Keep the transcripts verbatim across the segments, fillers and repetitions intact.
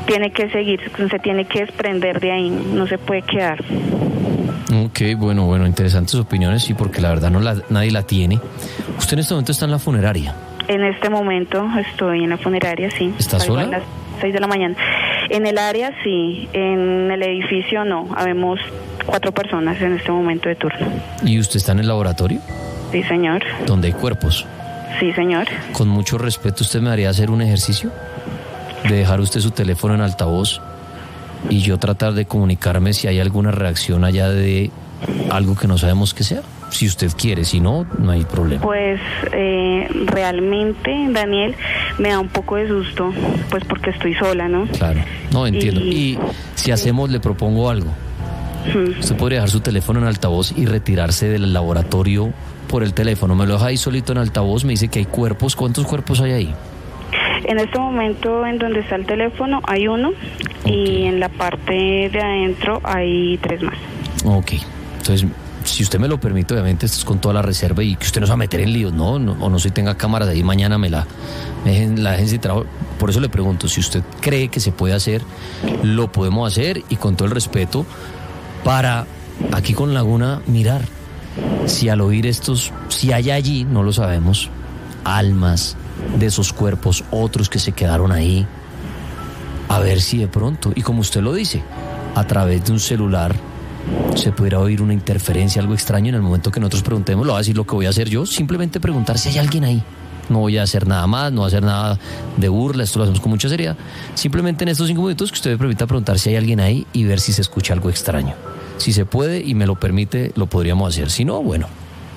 tiene que seguir, se tiene que desprender de ahí, no se puede quedar. Ok, bueno, bueno, interesantes opiniones, sí, porque la verdad no la, nadie la tiene. ¿Usted en este momento está en la funeraria? En este momento estoy en la funeraria, sí. ¿Está sola? A las seis de la mañana. En el área sí, en el edificio no, habemos cuatro personas en este momento de turno. ¿Y usted está en el laboratorio? Sí, señor. ¿Donde hay cuerpos? Sí, señor. Con mucho respeto, ¿usted me haría hacer un ejercicio? De dejar usted su teléfono en altavoz y yo tratar de comunicarme si hay alguna reacción allá de algo que no sabemos que sea. Si usted quiere, si no, no hay problema. Pues eh, realmente, Daniel, me da un poco de susto, pues porque estoy sola, ¿no? Claro, no, entiendo. Y, Y, si hacemos, le propongo algo. Hmm. Usted podría dejar su teléfono en altavoz y retirarse del laboratorio por el teléfono. Me lo deja ahí solito en altavoz, me dice que hay cuerpos. ¿Cuántos cuerpos hay ahí? En este momento, en donde está el teléfono, hay uno, Ok. y en la parte de adentro hay tres más. Ok, entonces, si usted me lo permite, obviamente esto es con toda la reserva y que usted no se va a meter en líos, ¿no? no o no si tenga cámaras de ahí, mañana me la me dejen, la dejen sin trabajo. Por eso le pregunto, si usted cree que se puede hacer, lo podemos hacer y con todo el respeto para, aquí con Laguna, mirar si al oír estos, si hay allí, no lo sabemos, almas de esos cuerpos, otros que se quedaron ahí, a ver si de pronto, y como usted lo dice, a través de un celular se pudiera oír una interferencia, algo extraño en el momento que nosotros preguntemos. Lo voy a decir lo que voy a hacer yo, simplemente preguntar si hay alguien ahí. No voy a hacer nada más, no voy a hacer nada de burla, esto lo hacemos con mucha seriedad. Simplemente en estos cinco minutos que usted me permita preguntar si hay alguien ahí y ver si se escucha algo extraño. Si se puede y me lo permite, lo podríamos hacer. Si no, bueno.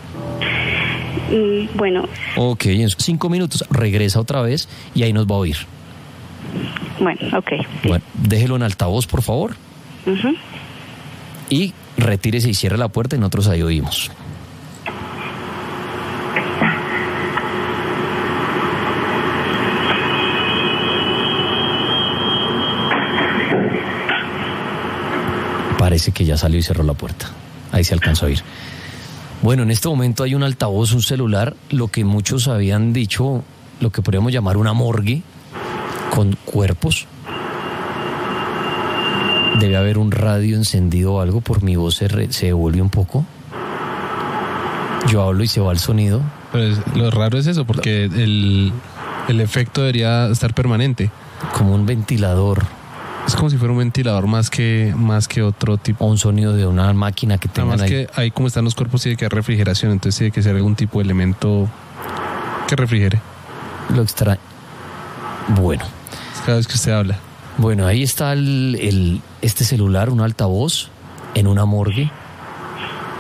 Mm, bueno, Ok, en cinco minutos regresa otra vez y ahí nos va a oír. bueno, ok. Sí. Bueno, déjelo en altavoz, por favor. Ujú. Y retírese y cierre la puerta y nosotros ahí oímos. Parece que ya salió y cerró la puerta. Ahí se alcanzó a oír. Bueno, en este momento hay un altavoz, un celular, lo que muchos habían dicho, lo que podríamos llamar una morgue con cuerpos. Debe haber un radio encendido o algo, por mi voz se, re, se devuelve un poco. Yo hablo y se va el sonido. Pero es, lo raro es eso, porque el, el efecto debería estar permanente. Como un ventilador. Es como si fuera un ventilador más que, más que otro tipo. O un sonido de una máquina que tengan Además ahí. que ahí como están los cuerpos tiene que haber refrigeración, entonces tiene que ser algún tipo de elemento que refrigere. Lo extraño. Bueno. Cada vez que usted habla. Bueno, ahí está el, el, este celular, un altavoz en una morgue.